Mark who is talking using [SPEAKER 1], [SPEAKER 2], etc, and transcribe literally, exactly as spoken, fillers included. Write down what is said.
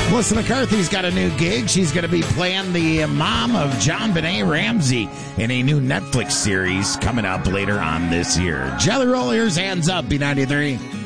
[SPEAKER 1] Melissa McCarthy's got a new gig. She's going to be playing the mom of JonBenet Ramsey in a new Netflix series coming up later on this year. Jelly Roll, here's Hands Up, B ninety-three.